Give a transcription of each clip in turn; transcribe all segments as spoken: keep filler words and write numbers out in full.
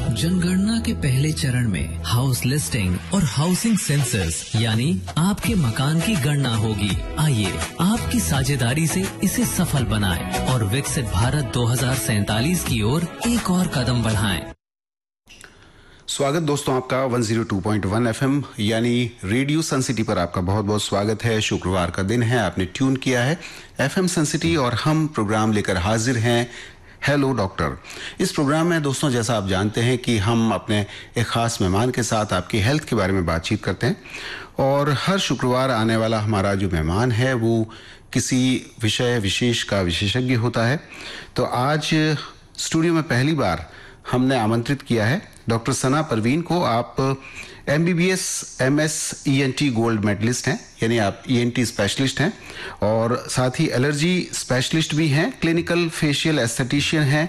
जनगणना के पहले चरण में हाउस लिस्टिंग और हाउसिंग सेंसस यानी आपके मकान की गणना होगी। आइए आपकी साझेदारी से इसे सफल बनाएं और विकसित भारत दो हज़ार सैंतालीस की ओर एक और कदम बढ़ाएं। स्वागत दोस्तों आपका एक सौ दो पॉइंट एक एफएम यानी रेडियो सन सिटी पर आपका बहुत बहुत स्वागत है। शुक्रवार का दिन है, आपने ट्यून किया है एफएम सन सिटी और हम प्रोग्राम लेकर हाजिर हैं हेलो डॉक्टर। इस प्रोग्राम में दोस्तों जैसा आप जानते हैं कि हम अपने एक खास मेहमान के साथ आपकी हेल्थ के बारे में बातचीत करते हैं और हर शुक्रवार आने वाला हमारा जो मेहमान है वो किसी विषय विशेष का विशेषज्ञ होता है। तो आज स्टूडियो में पहली बार हमने आमंत्रित किया है डॉक्टर सना परवीन को। आप MBBS MS ENT gold medallist हैं, यानी आप ईएनटी स्पेशलिस्ट हैं और साथ ही एलर्जी स्पेशलिस्ट भी हैं, क्लिनिकल फेशियल एस्थेटिशियन हैं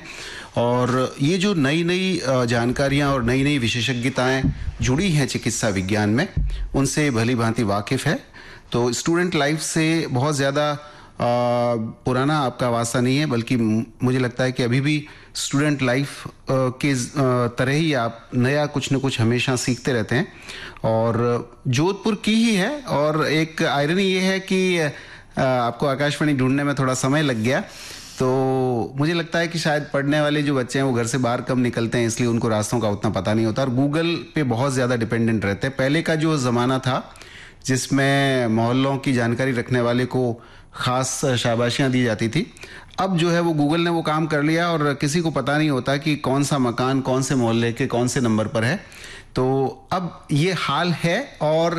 और ये जो नई नई जानकारियां और नई नई विशेषज्ञताएं जुड़ी हैं चिकित्सा विज्ञान में उनसे भली भांति वाकिफ है। तो स्टूडेंट लाइफ से बहुत ज़्यादा आ, पुराना आपका वास्ता नहीं है, बल्कि मुझे लगता है कि अभी भी स्टूडेंट लाइफ के तरह ही आप नया कुछ न कुछ हमेशा सीखते रहते हैं और जोधपुर की ही है। और एक आयरनी ये है कि आपको आकाशवाणी ढूंढने में थोड़ा समय लग गया, तो मुझे लगता है कि शायद पढ़ने वाले जो बच्चे हैं वो घर से बाहर कम निकलते हैं, इसलिए उनको रास्तों का उतना पता नहीं होता और गूगल पे बहुत ज़्यादा डिपेंडेंट रहते हैं। पहले का जो ज़माना था जिसमें मोहल्लों की जानकारी रखने वाले को खास शाबाशियां दी जाती थी, अब जो है वो गूगल ने वो काम कर लिया और किसी को पता नहीं होता कि कौन सा मकान कौन से मोहल्ले के कौन से नंबर पर है। तो अब ये हाल है और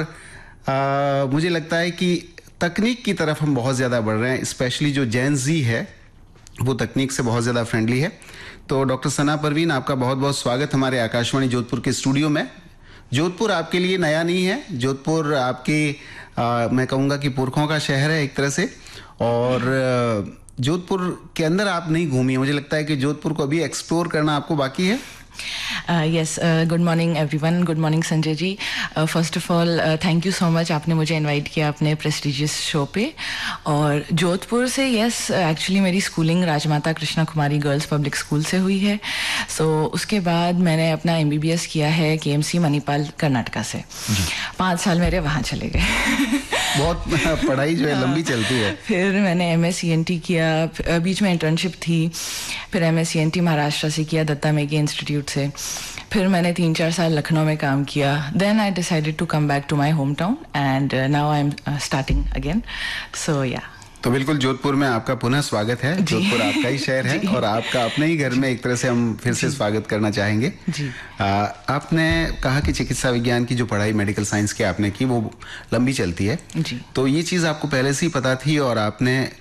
आ, मुझे लगता है कि तकनीक की तरफ हम बहुत ज़्यादा बढ़ रहे हैं, स्पेशली जो जेन ज़ी है वो तकनीक से बहुत ज़्यादा फ्रेंडली है। तो डॉक्टर सना परवीन आपका बहुत बहुत स्वागत हमारे आकाशवाणी जोधपुर के स्टूडियो में। जोधपुर आपके लिए नया नहीं है, जोधपुर आपके आ, मैं कहूँगा कि पुरखों का शहर है एक तरह से और जोधपुर के अंदर आप नहीं घूमी है। मुझे लगता है कि जोधपुर को अभी एक्सप्लोर करना आपको बाकी है। Yes, good morning everyone. Good morning Sanjay ji. First of all thank you so much, आपने मुझे इनवाइट किया अपने प्रेस्टिजियस शो पे। और जोधपुर से यस, एक्चुअली मेरी स्कूलिंग राजमाता Krishna Kumari girls public school से हुई है। सो so, उसके बाद मैंने अपना एमबीबीएस किया है केएमसी मणिपाल कर्नाटका से। पाँच साल मेरे वहाँ चले गए। बहुत पढ़ाई जो है लंबी चलती है। फिर मैंने एमएस ईएनटी किया, बीच में इंटर्नशिप थी, फिर एमएस ईएनटी महाराष्ट्र से किया दत्ता मेघे इंस्टीट्यूट से। फिर मैंने तीन चार साल लखनऊ में काम किया। Then I decided to come back to my home town and now I am starting again. सो या तो बिल्कुल जोधपुर में आपका पुनः स्वागत है। जोधपुर आपका ही शहर है और आपका अपने ही घर में एक तरह से हम फिर से स्वागत करना चाहेंगे। जी। आ, आपने कहा कि चिकित्सा विज्ञान की जो पढ़ाई मेडिकल साइंस की आपने की वो लंबी चलती है। जी। तो ये चीज़ आपको पहले से ही पता थी और आपने